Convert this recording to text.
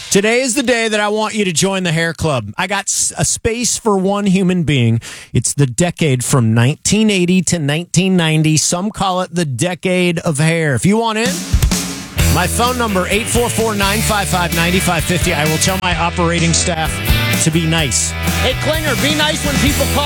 Today is the day that I want you to join the hair club. I got a space for one human being. It's the decade from 1980 to 1990. Some call it the decade of hair. If you want in, my phone number, 844-955-9550. I will tell my operating staff to be nice. Hey, Klinger, be nice when people call.